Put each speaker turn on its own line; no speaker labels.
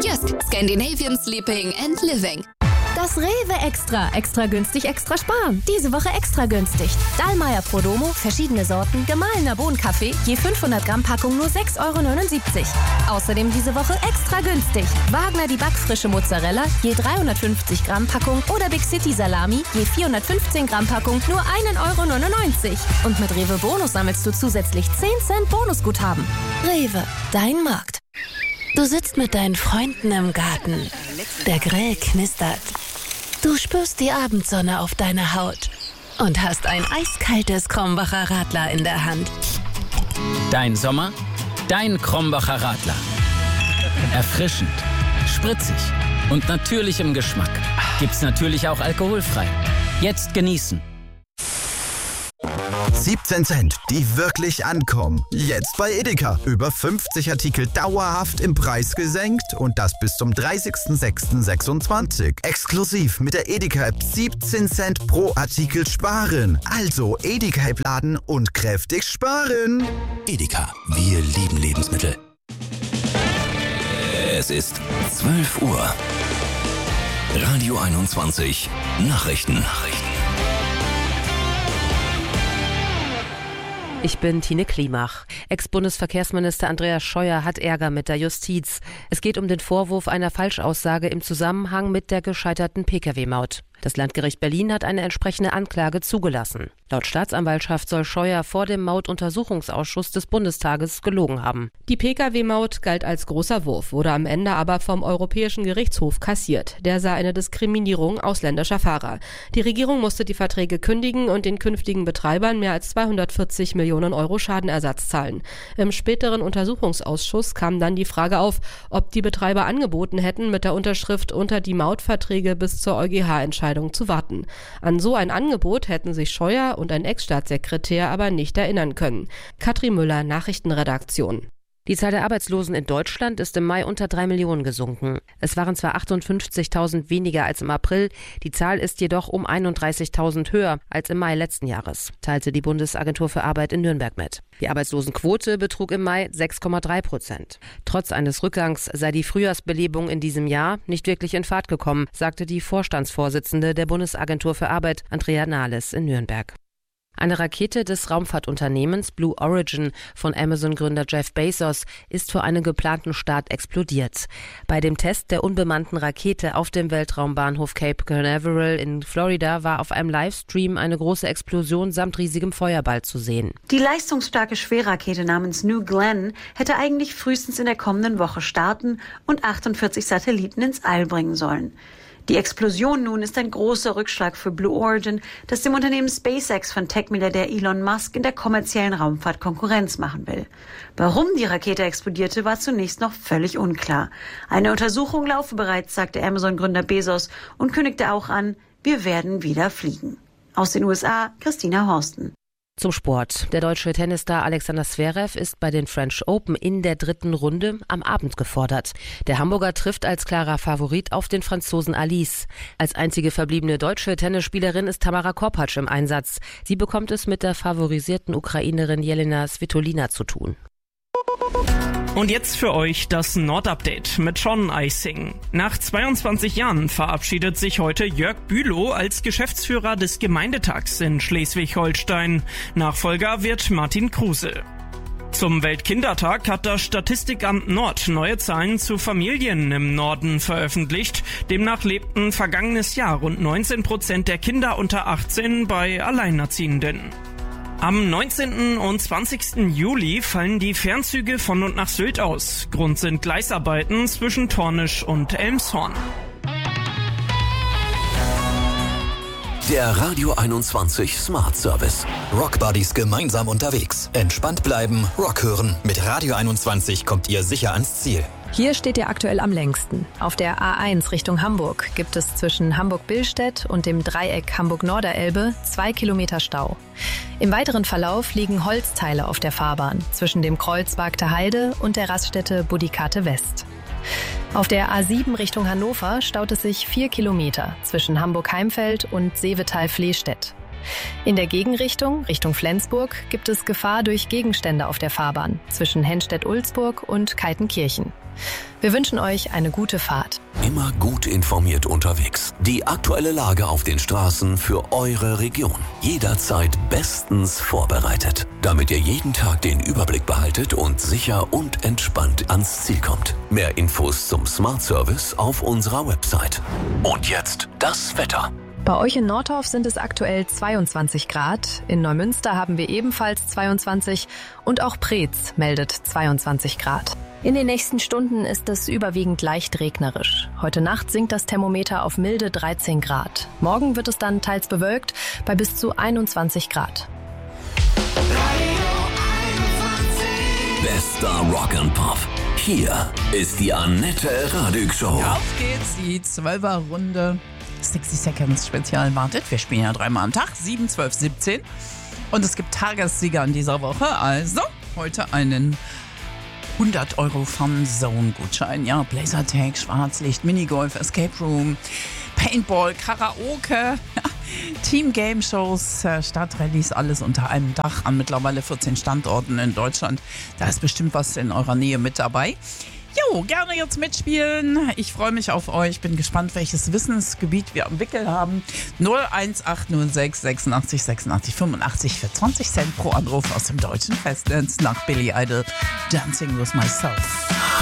Jysk, Scandinavian Sleeping and Living.
Das Rewe Extra. Extra günstig, extra sparen. Diese Woche extra günstig. Dallmayr Prodomo, verschiedene Sorten, gemahlener Bohnenkaffee, je 500 Gramm Packung nur 6,79 €. Außerdem diese Woche extra günstig. Wagner die backfrische Mozzarella, je 350 Gramm Packung oder Big City Salami, je 415 Gramm Packung nur 1,99 €. Und mit Rewe Bonus sammelst du zusätzlich 10 Cent Bonusguthaben. Rewe, dein Markt. Du sitzt mit deinen Freunden im Garten. Der Grill knistert. Du spürst die Abendsonne auf deiner Haut und hast ein eiskaltes Krombacher Radler in der Hand.
Dein Sommer, dein Krombacher Radler. Erfrischend, spritzig und natürlich im Geschmack. Gibt's natürlich auch alkoholfrei. Jetzt genießen.
17 Cent, die wirklich ankommen. Jetzt bei Edeka. Über 50 Artikel dauerhaft im Preis gesenkt und das bis zum 30.06.26. Exklusiv mit der Edeka-App 17 Cent pro Artikel sparen. Also Edeka-App laden und kräftig sparen.
Edeka, wir lieben Lebensmittel. Es ist 12 Uhr. Radio 21, Nachrichten.
Ich bin Tine Klimach. Ex-Bundesverkehrsminister Andreas Scheuer hat Ärger mit der Justiz. Es geht um den Vorwurf einer Falschaussage im Zusammenhang mit der gescheiterten Pkw-Maut. Das Landgericht Berlin hat eine entsprechende Anklage zugelassen. Laut Staatsanwaltschaft soll Scheuer vor dem Mautuntersuchungsausschuss des Bundestages gelogen haben.
Die Pkw-Maut galt als großer Wurf, wurde am Ende aber vom Europäischen Gerichtshof kassiert. Der sah eine Diskriminierung ausländischer Fahrer. Die Regierung musste die Verträge kündigen und den künftigen Betreibern mehr als 240 Millionen € Schadenersatz zahlen. Im späteren Untersuchungsausschuss kam dann die Frage auf, ob die Betreiber angeboten hätten, mit der Unterschrift unter die Mautverträge bis zur EuGH-Entscheidung zu warten. An so ein Angebot hätten sich Scheuer und ein Ex-Staatssekretär aber nicht erinnern können. Katrin Müller, Nachrichtenredaktion.
Die Zahl der Arbeitslosen in Deutschland ist im Mai unter 3 Millionen gesunken. Es waren zwar 58.000 weniger als im April, die Zahl ist jedoch um 31.000 höher als im Mai letzten Jahres, teilte die Bundesagentur für Arbeit in Nürnberg mit. Die Arbeitslosenquote betrug im Mai 6,3%. Trotz eines Rückgangs sei die Frühjahrsbelebung in diesem Jahr nicht wirklich in Fahrt gekommen, sagte die Vorstandsvorsitzende der Bundesagentur für Arbeit, Andrea Nahles, in Nürnberg. Eine Rakete des Raumfahrtunternehmens Blue Origin von Amazon-Gründer Jeff Bezos ist vor einem geplanten Start explodiert. Bei dem Test der unbemannten Rakete auf dem Weltraumbahnhof Cape Canaveral in Florida war auf einem Livestream eine große Explosion samt riesigem Feuerball zu sehen.
Die leistungsstarke Schwerrakete namens New Glenn hätte eigentlich frühestens in der kommenden Woche starten und 48 Satelliten ins All bringen sollen. Die Explosion nun ist ein großer Rückschlag für Blue Origin, das dem Unternehmen SpaceX von Tech-Milliardär Elon Musk in der kommerziellen Raumfahrt Konkurrenz machen will. Warum die Rakete explodierte, war zunächst noch völlig unklar. Eine Untersuchung laufe bereits, sagte Amazon-Gründer Bezos und kündigte auch an, wir werden wieder fliegen. Aus den USA, Christina Horsten.
Zum Sport. Der deutsche Tennisstar Alexander Zverev ist bei den French Open in der 3. Runde am Abend gefordert. Der Hamburger trifft als klarer Favorit auf den Franzosen Alice. Als einzige verbliebene deutsche Tennisspielerin ist Tamara Korpatsch im Einsatz. Sie bekommt es mit der favorisierten Ukrainerin Jelena Svitolina zu tun.
Und jetzt für euch das Nordupdate mit John Eising. Nach 22 Jahren verabschiedet sich heute Jörg Bülow als Geschäftsführer des Gemeindetags in Schleswig-Holstein. Nachfolger wird Martin Kruse. Zum Weltkindertag hat das Statistikamt Nord neue Zahlen zu Familien im Norden veröffentlicht. Demnach lebten vergangenes Jahr rund 19% der Kinder unter 18 bei Alleinerziehenden. Am 19. und 20. Juli fallen die Fernzüge von und nach Sylt aus. Grund sind Gleisarbeiten zwischen Tornisch und Elmshorn.
Der Radio 21 Smart Service. Rock Buddies gemeinsam unterwegs. Entspannt bleiben, Rock hören. Mit Radio 21 kommt ihr sicher ans Ziel.
Hier steht ihr aktuell am längsten. Auf der A1 Richtung Hamburg gibt es zwischen Hamburg-Billstedt und dem Dreieck Hamburg-Norderelbe 2 Kilometer Stau. Im weiteren Verlauf liegen Holzteile auf der Fahrbahn zwischen dem Kreuz Wagte Heide und der Raststätte Budikate West. Auf der A7 Richtung Hannover staut es sich 4 Kilometer zwischen Hamburg-Heimfeld und Seevetal-Flehstedt. In der Gegenrichtung, Richtung Flensburg, gibt es Gefahr durch Gegenstände auf der Fahrbahn zwischen Hennstedt-Ulzburg und Kaltenkirchen. Wir wünschen euch eine gute Fahrt.
Immer gut informiert unterwegs. Die aktuelle Lage auf den Straßen für eure Region. Jederzeit bestens vorbereitet, damit ihr jeden Tag den Überblick behaltet und sicher und entspannt ans Ziel kommt. Mehr Infos zum Smart Service auf unserer Website. Und jetzt das Wetter.
Bei euch in Nordorf sind es aktuell 22 Grad. In Neumünster haben wir ebenfalls 22 und auch Preetz meldet 22 Grad. In den nächsten Stunden ist es überwiegend leicht regnerisch. Heute Nacht sinkt das Thermometer auf milde 13 Grad. Morgen wird es dann teils bewölkt bei bis zu 21 Grad.
Bester Rock and Pop. Hier ist die Annette Radig Show.
Auf geht's, die 12er Runde. 60 Seconds Spezial wartet. Wir spielen ja 3-mal am Tag, 7, 12, 17. Und es gibt Tagessieger in dieser Woche. Also heute einen 100 € Fun Zone Gutschein. Ja, Blazertag, Schwarzlicht, Minigolf, Escape Room, Paintball, Karaoke, Team Game Shows, Stadtrallyes, alles unter einem Dach an mittlerweile 14 Standorten in Deutschland. Da ist bestimmt was in eurer Nähe mit dabei. Jo, gerne jetzt mitspielen. Ich freue mich auf euch. Bin gespannt, welches Wissensgebiet wir am Wickel haben. 01806 86 86 85 für 20 Cent pro Anruf aus dem deutschen Festnetz nach Billy Idol. Dancing with Myself.